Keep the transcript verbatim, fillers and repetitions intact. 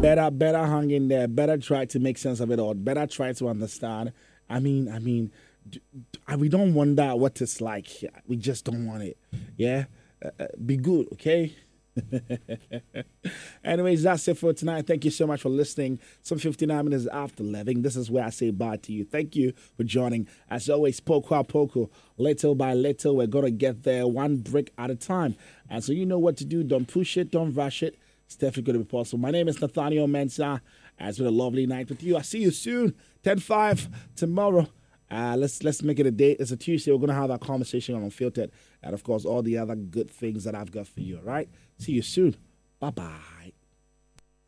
better, better hang in there. Better try to make sense of it all. Better try to understand. I mean, I mean, d- d- we don't wonder what it's like here. We just don't want it. Yeah, uh, uh, be good, okay? Anyways, that's it for tonight. Thank you so much for listening. Some fifty-nine minutes after eleven. This is where I say bye to you. Thank you for joining. As always, poco a poco, little by little, we're going to get there one brick at a time. And so you know what to do. Don't push it. Don't rush it. It's definitely going to be possible. My name is Nathaniel Mensah. It's been a lovely night with you. I'll see you soon. ten five tomorrow. Uh, let's let's make it a date. It's a Tuesday. We're going to have that conversation on Unfiltered. And, of course, all the other good things that I've got for you, all right? See you soon. Bye-bye.